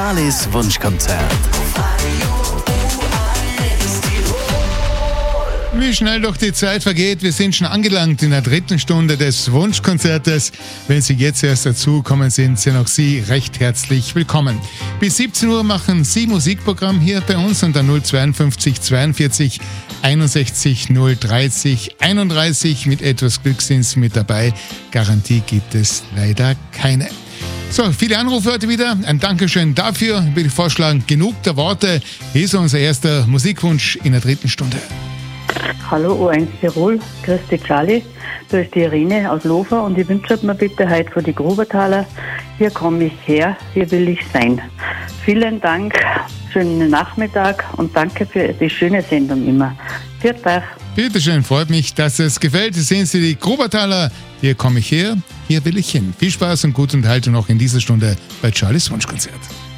Charlies Wunschkonzert. Wie schnell doch die Zeit vergeht. Wir sind schon angelangt in der 3. Stunde des Wunschkonzertes. Wenn Sie jetzt erst dazukommen sind auch Sie recht herzlich willkommen. Bis 17 Uhr machen Sie Musikprogramm hier bei uns unter 052 42 61 030 31. Mit etwas Glück sind Sie mit dabei. Garantie gibt es leider keine. So, viele Anrufe heute wieder. Ein Dankeschön dafür. Ich würde vorschlagen, genug der Worte. Hier ist unser erster Musikwunsch in der 3. Stunde. Hallo O1 Tirol, grüß dich Charlie, da ist die Irene aus Lofer und ich wünsche mir bitte heute für die Grubertaler, hier komme ich her, hier will ich sein. Vielen Dank, schönen Nachmittag und danke für die schöne Sendung immer. Vielen Dank. Bitte schön, freut mich, dass es gefällt. Sehen Sie die Grubertaler, hier komme ich her, hier will ich hin. Viel Spaß und gute Unterhaltung noch in dieser Stunde bei Charlies Wunschkonzert.